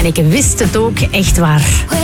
En ik wist het ook, echt waar.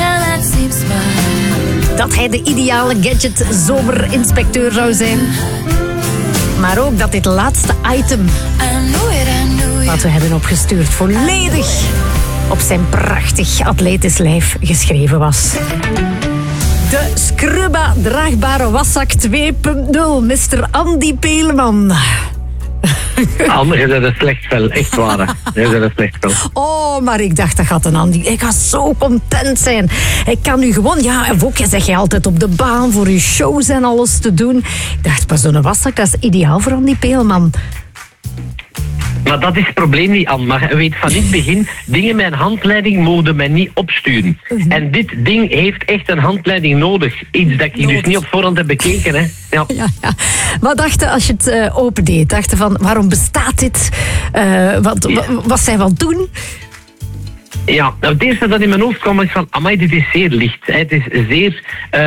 Dat hij de ideale gadget-zomerinspecteur zou zijn. Maar ook dat dit laatste item wat we hebben opgestuurd volledig op zijn prachtig atletisch lijf geschreven was. De Scrubba draagbare waszak 2.0, Mr. Andy Peelman. Anders is dat een slecht spel, echt waar. Dat is een slecht spel. Oh, maar ik dacht, dat gaat een Andy. Ik ga zo content zijn. Ik kan nu gewoon, ja, en ook, zeg je altijd op de baan voor je shows en alles te doen. Ik dacht, pas zo'n waszak, dat is ideaal voor Andy Peelman. Maar dat is het probleem niet, Anne. Maar je weet van in het begin, dingen met een handleiding mogen mij niet opsturen. En dit ding heeft echt een handleiding nodig. Iets dat ik dus niet op voorhand heb bekeken. Hè. Ja. Ja. Wat dacht je als je het opendeed? Dacht je van, waarom bestaat dit? Wat zijn we aan het doen? Ja, nou, het eerste dat in mijn hoofd kwam is van, amai, dit is zeer licht. Hè. Het is zeer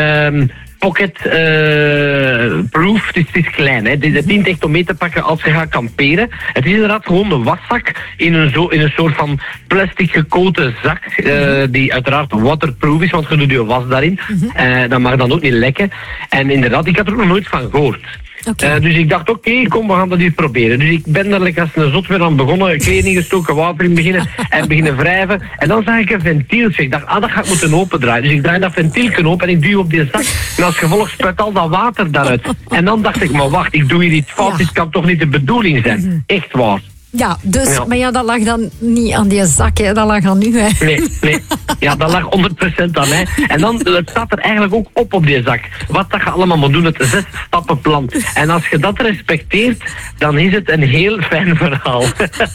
pocket-proof, het is klein. Hè. Het dient echt om mee te pakken als je gaat kamperen. Het is inderdaad gewoon een waszak in een soort van plastic gekoten zak, die uiteraard waterproof is, want je doet je was daarin. Dat mag dan ook niet lekken. En inderdaad, ik had er nog nooit van gehoord. Okay. Dus ik dacht, oké, kom, we gaan dat eens proberen. Dus ik ben daar lekker als een zot weer aan begonnen, kleding gestoken, water in beginnen en beginnen wrijven. En dan zag ik een ventieltje. Ik dacht, dat ga ik moeten opendraaien. Dus ik draai dat ventieltje open en ik duw op die zak. En als gevolg spuit al dat water daaruit. En dan dacht ik, maar wacht, ik doe hier iets fout. Dit kan toch niet de bedoeling zijn? Echt waar. Ja, dus, maar ja, dat lag dan niet aan die zak, hè. Dat lag aan u, hè. Nee. Ja, dat lag 100% aan mij. En dan, het staat er eigenlijk ook op die zak. Wat dat je allemaal moet doen, het 6-stappenplan. En als je dat respecteert, dan is het een heel fijn verhaal.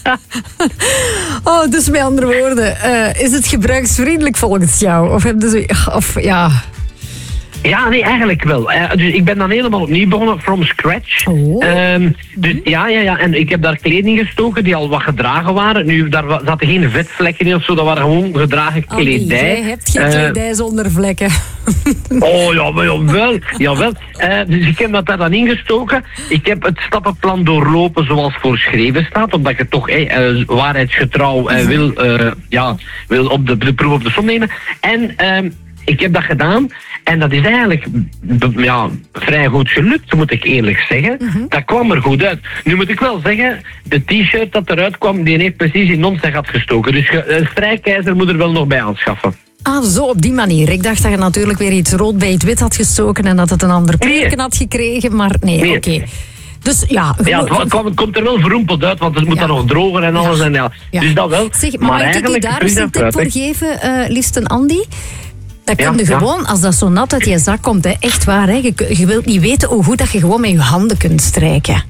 Oh, dus met andere woorden, is het gebruiksvriendelijk volgens jou? Of heb je zo... Of, ja... Ja, nee, eigenlijk wel. Dus ik ben dan helemaal opnieuw begonnen, from scratch. Dus ja. En ik heb daar kleding gestoken die al wat gedragen waren. Nu, daar zaten geen vetvlekken in of zo, dat waren gewoon gedragen kledij. Jij hebt geen kledij zonder vlekken. Oh, ja, maar jawel. Dus ik heb dat daar dan ingestoken. Ik heb het stappenplan doorlopen zoals voorgeschreven staat, omdat je toch waarheidsgetrouw wil op de proef op de som nemen. En ik heb dat gedaan. En dat is eigenlijk vrij goed gelukt, moet ik eerlijk zeggen. Dat kwam er goed uit. Nu moet ik wel zeggen, de t-shirt dat eruit kwam, die heeft precies in ons gat gestoken. Dus een strijkkeizer moet er wel nog bij aanschaffen. Ah, zo op die manier. Ik dacht dat je natuurlijk weer iets rood bij het wit had gestoken en dat het een ander teken had gekregen, maar nee. Oké. Dus ja... Het komt er wel verroempeld uit, want het moet dan nog drogen en alles. En Dus dat wel. Zeg, maar mag ik u daar eens een tip voor geven, liefste Andy? Dat kun je gewoon, als dat zo nat uit je zak komt, hè, echt waar. Hè, je wilt niet weten hoe goed dat je gewoon met je handen kunt strijken.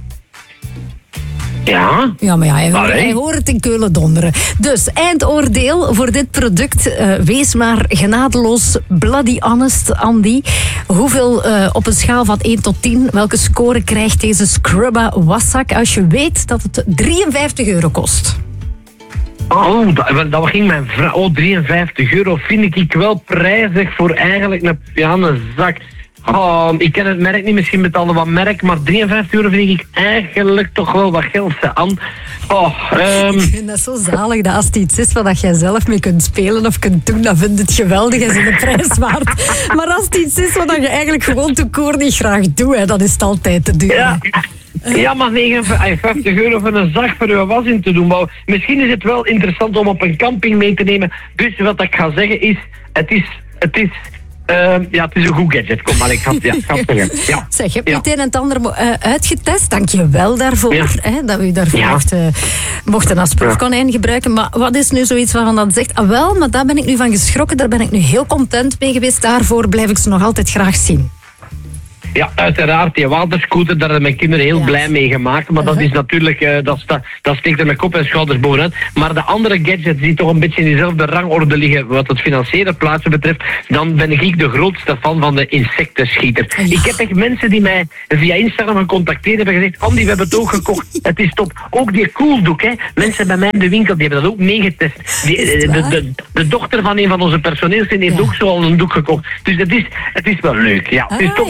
Ja? Ja, maar hij hoort het in Keulen donderen. Dus, eindoordeel voor dit product. Wees maar genadeloos bloody honest, Andy. Hoeveel op een schaal van 1 tot 10, welke score krijgt deze Scrubba waszak als je weet dat het €53 kost? Oh, dat ging mijn vrouw. Oh, €53 vind ik wel prijzig voor eigenlijk een zak. Oh, ik ken het merk niet, misschien betaalde wat merk, maar €53 vind ik eigenlijk toch wel wat geld aan. Ik vind dat zo zalig, dat als het iets is wat jij zelf mee kunt spelen of kunt doen, dan vind je het geweldig en is de prijs waard. Maar als het iets is wat je eigenlijk gewoon te koor niet graag doet, hè, dan is het altijd te duur. Ja, maar €50 voor een zak voor je was in te doen. Maar misschien is het wel interessant om op een camping mee te nemen. Dus wat ik ga zeggen is, het is een goed gadget. Kom maar, ik ga het zeggen. Ja. Zeg, je hebt meteen en het ander uitgetest. Dank je wel daarvoor. Hè, dat u daarvoor mochten als proefkonijn gebruiken. Maar wat is nu zoiets waarvan dat zegt, maar daar ben ik nu van geschrokken. Daar ben ik nu heel content mee geweest. Daarvoor blijf ik ze nog altijd graag zien. Ja, uiteraard. Die waterscooter, daar hebben mijn kinderen heel blij mee gemaakt. Maar dat is natuurlijk, dat steekt er met kop en schouders bovenuit. Maar de andere gadgets die toch een beetje in dezelfde rangorde liggen wat het financiële plaatsen betreft, dan ben ik de grootste fan van de insectenschieter. Ik heb echt mensen die mij via Instagram gecontacteerd hebben gezegd, Andy, we hebben het ook gekocht. Het is top. Ook die koeldoek, hè. Mensen bij mij in de winkel, die hebben dat ook meegetest. De dochter van een van onze personeelsleden heeft ook zo al een doek gekocht. Dus het is wel leuk. Ja. Het is top dat we mensen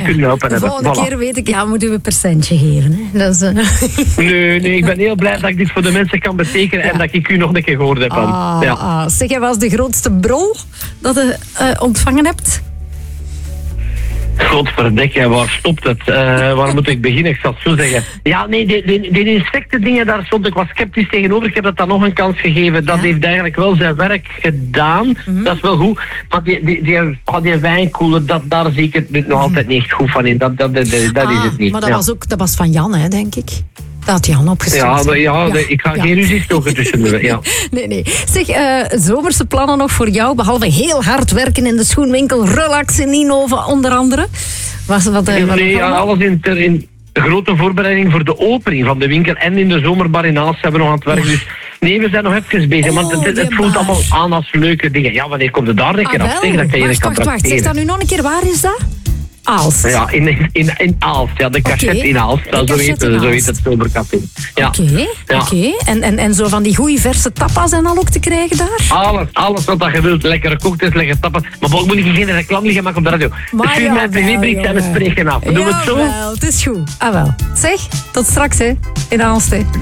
kunnen helpen De hebben. volgende keer weet ik, ja, moet u een percentje geven. Hè? Dat is, Nee, ik ben heel blij dat ik dit voor de mensen kan betekenen en dat ik u nog een keer gehoord heb. Zeg, jij was de grootste brol dat je ontvangen hebt? Godverdikke, waar stopt het? Waar moet ik beginnen? Ik zal het zo zeggen. Ja, nee, die insecten dingen, daar stond ik wat sceptisch tegenover. Ik heb dat dan nog een kans gegeven. Dat heeft eigenlijk wel zijn werk gedaan. Dat is wel goed. Maar die wijnkoeler, daar zie ik het nog altijd niet echt goed van in. Dat is het niet. Maar dat was van Jan, hè, denk ik. Dat had Jan opgeschreven. Ik ga geen ruzie stoken tussen de... Ja. Nee. Zeg, zomerse plannen nog voor jou? Behalve heel hard werken in de schoenwinkel, Relax in Ninove onder andere. Alles in grote voorbereiding voor de opening van de winkel. En in de zomerbar in Aalst zijn we nog aan het werk. Dus nee, we zijn nog even bezig. Want het voelt allemaal aan als leuke dingen. Ja, wanneer komt het daar een keer af? Wacht. Zeg dat nu nog een keer. Waar is dat? Aalst. Ja, in Aalst. Ja, de cachette in Aalst. Zo heet het zomercafé. Ja. Oké. En zo van die goede verse tapas en al ook te krijgen daar? Alles wat je wilt. Lekkere cocktails, lekkere tapas. Maar ook moet ik geen reclame liggen maken op de radio. Stuur mij een privébrief en we spreken af. Doen we het zo? Het is goed. Wel. Zeg, tot straks hè. In Aalst hè.